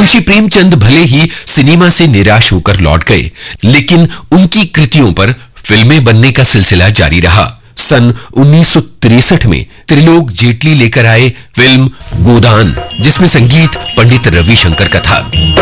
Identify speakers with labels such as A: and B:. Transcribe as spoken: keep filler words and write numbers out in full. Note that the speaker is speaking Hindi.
A: मुंशी प्रेमचंद भले ही सिनेमा से निराश होकर लौट गए, लेकिन उनकी कृतियों पर फिल्में बनने का सिलसिला जारी रहा। सन उन्नीस सौ तिरसठ में त्रिलोक जेटली लेकर आए फिल्म गोदान, जिसमें संगीत पंडित रविशंकर का था।